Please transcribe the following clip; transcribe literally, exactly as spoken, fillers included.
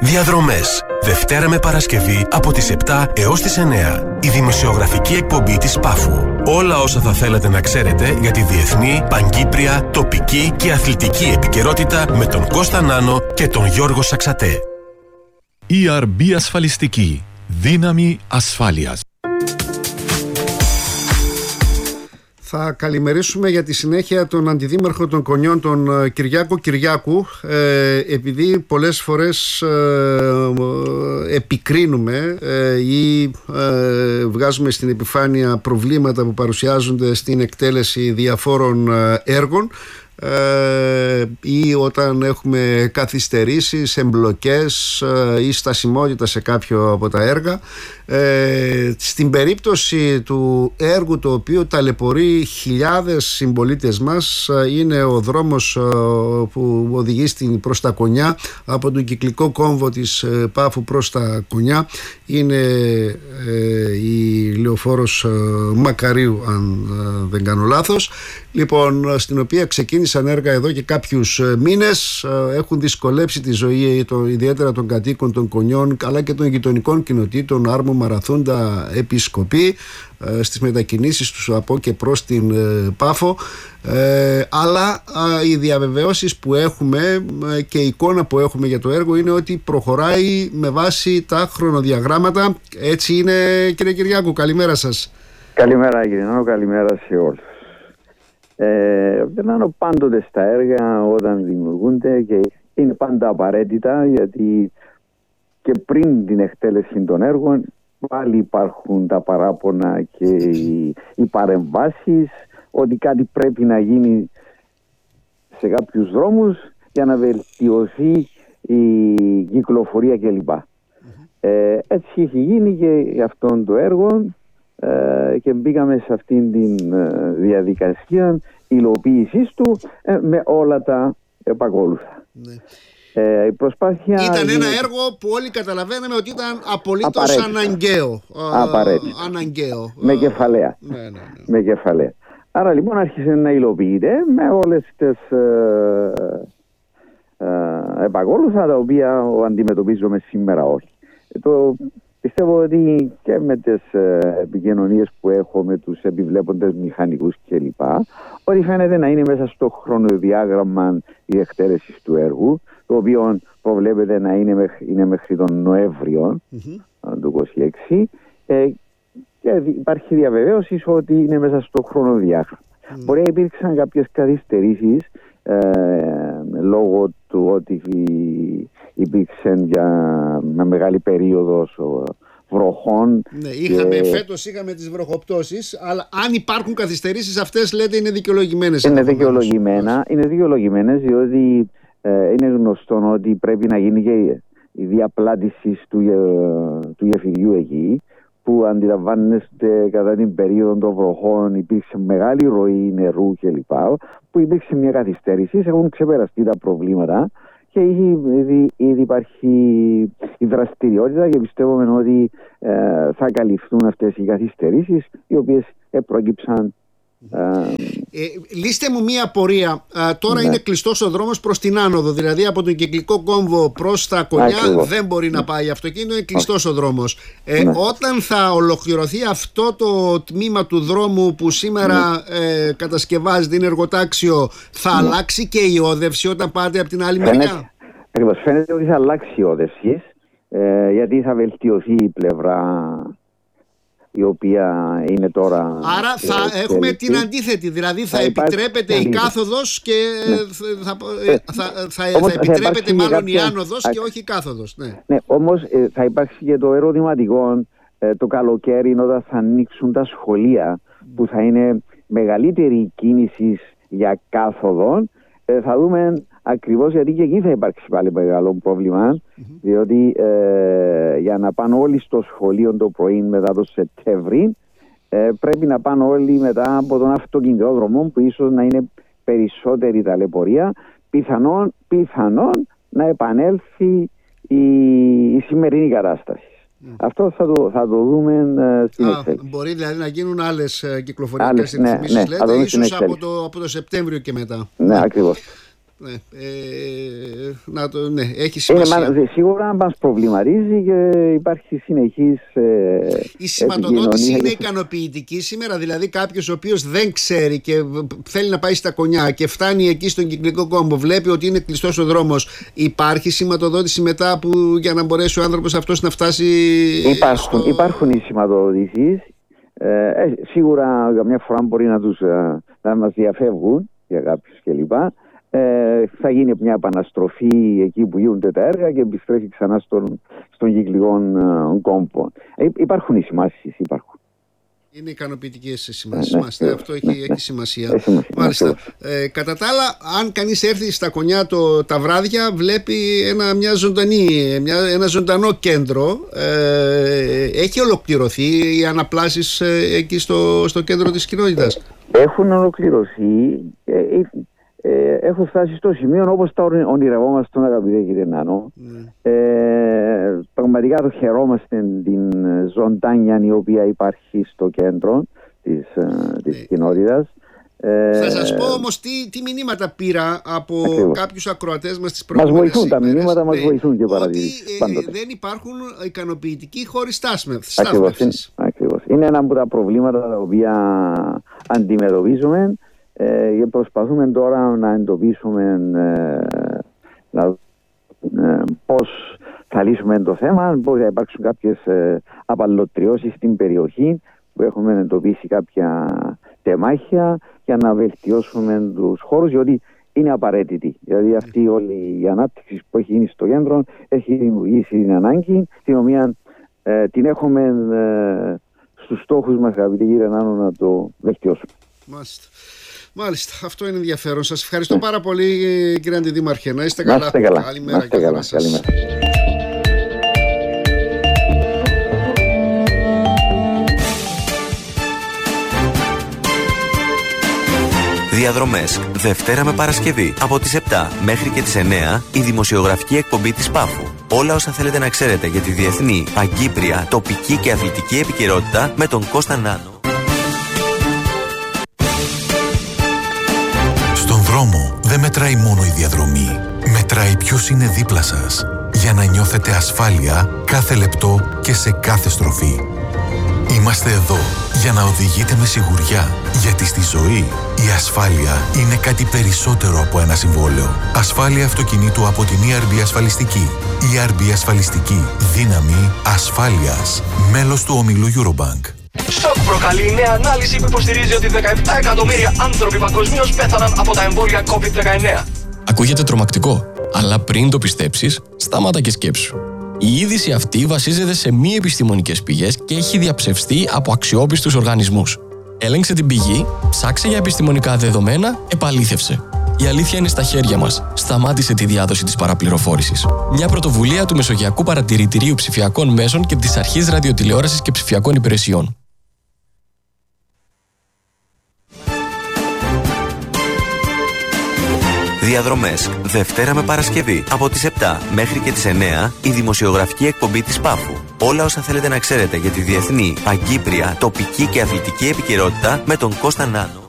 Διαδρομές. Δευτέρα με Παρασκευή από τις επτά έως τις εννέα. Η δημοσιογραφική εκπομπή της Πάφου. Όλα όσα θα θέλατε να ξέρετε για τη διεθνή, παγκύπρια, τοπική και αθλητική επικαιρότητα με τον Κώστα Νάνο και τον Γιώργο Σαξατέ. ι αρ μπι Ασφαλιστική. Δύναμη ασφάλειας. Θα καλημερίσουμε για τη συνέχεια τον αντιδήμαρχο των Κονιών, τον Κυριάκο Κυριάκου, ε, επειδή πολλές φορές ε, επικρίνουμε ε, ή ε, βγάζουμε στην επιφάνεια προβλήματα που παρουσιάζονται στην εκτέλεση διαφόρων έργων ε, ή όταν έχουμε καθυστερήσεις, εμπλοκές ή στασιμότητα σε κάποιο από τα έργα. Ε, στην περίπτωση του έργου το οποίο ταλαιπωρεί χιλιάδες συμπολίτες μας, είναι ο δρόμος που οδηγεί στην, προς τα Κονιά, από τον κυκλικό κόμβο της Πάφου προς τα Κονιά. Είναι ε, η λεωφόρος Μακαρίου, αν ε, δεν κάνω λάθος, λοιπόν, στην οποία ξεκίνησαν έργα εδώ και κάποιους μήνες. ε, έχουν δυσκολέψει τη ζωή το, ιδιαίτερα των κατοίκων των Κονιών αλλά και των γειτονικών κοινοτήτων, Άρμο, Μαραθούντα, Επισκοπή, ε, στις μετακινήσεις τους από και προς την ε, Πάφο, ε, αλλά ε, οι διαβεβαιώσεις που έχουμε ε, και η εικόνα που έχουμε για το έργο είναι ότι προχωράει με βάση τα χρονοδιαγράμματα. Έτσι είναι, κύριε Κυριάκου? Καλημέρα σας. Καλημέρα, κύριε Νάνο, καλημέρα σε όλους. Ε, δεν είναι πάντοτε στα έργα όταν δημιουργούνται και είναι πάντα απαραίτητα, γιατί και πριν την εκτέλεση των έργων πάλι υπάρχουν τα παράπονα και οι, οι παρεμβάσεις ότι κάτι πρέπει να γίνει σε κάποιους δρόμους για να βελτιωθεί η κυκλοφορία κλπ. Mm-hmm. Ε, έτσι έχει γίνει και για αυτόν το έργο ε, και μπήκαμε σε αυτήν την ε, διαδικασία υλοποίησης του ε, με όλα τα επακόλουθα. Mm-hmm. Ε, η προσπάθεια ήταν είναι... ένα έργο που όλοι καταλαβαίναμε ότι ήταν απολύτως αναγκαίο. Απαραίτητο. αναγκαίο. Με κεφαλαία. Ναι, ναι, ναι. Με κεφαλαία. Άρα λοιπόν άρχισε να υλοποιείται με όλες τις ε, ε, επακόλουθα τα οποία αντιμετωπίζουμε σήμερα όλοι. Ε, το, πιστεύω ότι και με τις ε, επικοινωνίες που έχω με τους επιβλέποντες μηχανικούς κλπ, ότι φαίνεται να είναι μέσα στο χρονοδιάγραμμα η εκτέλεση του έργου, το οποίο προβλέπεται να είναι μέχρι, είναι μέχρι τον Νοέμβριο mm-hmm. του είκοσι έξι, ε, και υπάρχει διαβεβαίωση ότι είναι μέσα στο χρονοδιάγραμμα. Mm. Μπορεί να υπήρξαν κάποιες καθυστερήσεις ε, λόγω του ότι υπήρξε για μια μεγάλη περίοδος βροχών. Ναι, είχαμε, και... φέτος είχαμε τις βροχοπτώσεις, αλλά αν υπάρχουν καθυστερήσεις, αυτές λέτε είναι δικαιολογημένες? Είναι δικαιολογημένα, είναι δικαιολογημένες, διότι ε, είναι γνωστό ότι πρέπει να γίνει και η διαπλάτηση του, ε, του γεφυριού εκεί, που αντιλαμβάνεστε κατά την περίοδο των βροχών υπήρξε μεγάλη ροή νερού κλπ. Που υπήρξε μια καθυστέρηση, έχουν ξεπεραστεί τα προβλήματα και ήδη, ήδη υπάρχει η δραστηριότητα και πιστεύουμε ότι ε, θα καλυφθούν αυτές οι καθυστερήσεις οι οποίες πρόκυψαν. Ε, λύστε μου μία απορία. Α, τώρα ναι. είναι κλειστός ο δρόμος προς την άνοδο, δηλαδή από τον κυκλικό κόμβο προς τα Κονιά. Ακριβώς. Δεν μπορεί να πάει αυτοκίνητο, είναι κλειστός ο δρόμος. Ε, ναι. Όταν θα ολοκληρωθεί αυτό το τμήμα του δρόμου που σήμερα ναι. ε, κατασκευάζεται, είναι εργοτάξιο, θα ναι. αλλάξει και η όδευση όταν πάτε από την άλλη μεριά? Ακριβώς, φαίνεται ότι θα αλλάξει η όδευση, ε, γιατί θα βελτιωθεί η πλευρά η οποία είναι τώρα... Άρα θα ε, έχουμε τελική. Την αντίθετη, δηλαδή θα, θα επιτρέπεται η κάθοδος και ναι. θα, θα, θα, θα, θα επιτρέπεται θα μάλλον κάποια... η άνοδος και όχι η κάθοδος. Ναι, ναι, όμως ε, θα υπάρξει και το ερωτηματικό ε, το καλοκαίρι όταν θα ανοίξουν τα σχολεία, που θα είναι μεγαλύτερη κίνηση για κάθοδο. Ε, θα δούμε ακριβώς, γιατί και εκεί θα υπάρξει πάλι μεγάλο πρόβλημα, mm-hmm. διότι ε, για να πάνε όλοι στο σχολείο το πρωί μετά το Σεπτέμβρη, ε, πρέπει να πάνε όλοι μετά από τον αυτοκινητόδρομο, που ίσως να είναι περισσότερη ταλαιπωρία, πιθανόν, πιθανόν να επανέλθει η, η σημερινή κατάσταση. Mm. Αυτό θα το, θα το δούμε ε, στην εξέλιξη. Μπορεί δηλαδή να γίνουν άλλες κυκλοφοριακές ρυθμίσεις, ναι, ναι, λέτε, ίσως από το, από το Σεπτέμβριο και μετά. Ναι, ακριβώς. Ναι, ε, να το, ναι, έχει σημασία. Είναι, σίγουρα μας προβληματίζει και υπάρχει συνεχής ε, η σηματοδότηση είναι ικανοποιητική σήμερα? Δηλαδή κάποιος ο οποίος δεν ξέρει και θέλει να πάει στα Κονιά και φτάνει εκεί στον Κυκλικό Κόμπο, βλέπει ότι είναι κλειστός ο δρόμος, υπάρχει σηματοδότηση μετά που, για να μπορέσει ο άνθρωπος αυτός να φτάσει? Υπάρχουν, στο... υπάρχουν οι σηματοδοτήσεις. Ε, ε, σίγουρα καμιά φορά μπορεί να, τους, ε, να μας διαφεύγουν για κάποιους κλπ. Ε, θα γίνει μια επαναστροφή εκεί που γίνονται τα έργα και επιστρέφει ξανά στον, στον Κυκλικό ε, Κόμπο. Ε, υπάρχουν οι σημάσεις, υπάρχουν. Είναι ικανοποιητικές οι σημάσεις. Ναι, ναι, αυτό ναι, έχει, ναι, έχει ναι, σημασία. έχει σημασία. Μάλιστα. Ε, κατά τα άλλα, αν κανείς έρθει στα Κονιά το, τα βράδια, βλέπει ένα, μια ζωντανή, μια, ένα ζωντανό κέντρο. Ε, έχει ολοκληρωθεί οι αναπλάσεις ε, εκεί στο, στο κέντρο της κοινότητας? Έχουν ολοκληρωθεί. Ε, ε, ε, έχω φτάσει στο σημείο όπως τα ονειρευόμαστε, αγαπητέ κύριε Νάνο. Mm. Ε, πραγματικά το χαιρόμαστε την ζωντάνια η οποία υπάρχει στο κέντρο της, mm. της κοινότητας. Θα σας πω όμως τι, τι μηνύματα πήρα από Ακριβώς. κάποιους ακροατές μας τις προηγούμενες ημέρες. Μας βοηθούν, ημέρες, τα μηνύματα μας ναι, βοηθούν και παρατηρήσεις. Ότι ε, δεν υπάρχουν ικανοποιητικοί χώροι στάθμευσης. Ακριβώς. Είναι ένα από τα προβλήματα τα οποία αντιμετωπίζουμε ε, και προσπαθούμε τώρα να εντοπίσουμε ε, να, ε, πώς θα λύσουμε το θέμα, πώς θα υπάρξουν κάποιες ε, απαλωτριώσεις στην περιοχή που έχουμε εντοπίσει κάποια τεμάχια για να βελτιώσουμε τους χώρους, διότι είναι απαραίτητη. Δηλαδή αυτή όλη η ανάπτυξη που έχει γίνει στο κέντρο έχει δημιουργήσει την ανάγκη, την οποία ε, την έχουμε ε, στους στόχους μας, αγαπητοί κύριε Νάνο, να το βελτιώσουμε. Μάλιστα. Μάλιστα, αυτό είναι ενδιαφέρον. Σας ευχαριστώ πάρα πολύ, κύριε Αντιδήμαρχε. Να είστε καλά. Να είστε καλά. Καλημέρα. Να είστε καλά. Καλημέρα. Διαδρομές, Δευτέρα με Παρασκευή, από τις επτά μέχρι και τις εννέα, η δημοσιογραφική εκπομπή της Πάφου. Όλα όσα θέλετε να ξέρετε για τη διεθνή, παγκύπρια, τοπική και αθλητική επικαιρότητα με τον Κώστα Νάνο. Στον δρόμο δεν μετράει μόνο η διαδρομή. Μετράει ποιος είναι δίπλα σας, για να νιώθετε ασφάλεια κάθε λεπτό και σε κάθε στροφή. Είμαστε εδώ για να οδηγείτε με σιγουριά, γιατί στη ζωή η ασφάλεια είναι κάτι περισσότερο από ένα συμβόλαιο. Ασφάλεια αυτοκινήτου από την ι αρ μπι Ασφαλιστική. ι αρ μπι Ασφαλιστική. Δύναμη ασφάλειας. Μέλος του ομίλου Eurobank. Σοκ προκαλεί η νέα ανάλυση που υποστηρίζει ότι δεκαεπτά εκατομμύρια άνθρωποι παγκοσμίως πέθαναν από τα εμβόλια κόβιντ δεκαεννέα. Ακούγεται τρομακτικό, αλλά πριν το πιστέψεις, σταμάτα και σκέψου. Η είδηση αυτή βασίζεται σε μη επιστημονικές πηγές και έχει διαψευστεί από αξιόπιστους οργανισμούς. Έλεγξε την πηγή, ψάξε για επιστημονικά δεδομένα, επαλήθευσε. Η αλήθεια είναι στα χέρια μας. Σταμάτησε τη διάδοση της παραπληροφόρησης. Μια πρωτοβουλία του Μεσογειακού Παρατηρητηρίου Ψηφιακών Μέσων και της Αρχής Ραδιοτηλεόρασης και Ψηφιακών Υπηρεσιών. Διαδρομές, Δευτέρα με Παρασκευή, από τις επτά μέχρι και τις εννέα, η δημοσιογραφική εκπομπή της Πάφου. Όλα όσα θέλετε να ξέρετε για τη διεθνή, παγκύπρια, τοπική και αθλητική επικαιρότητα με τον Κώστα Νάνο.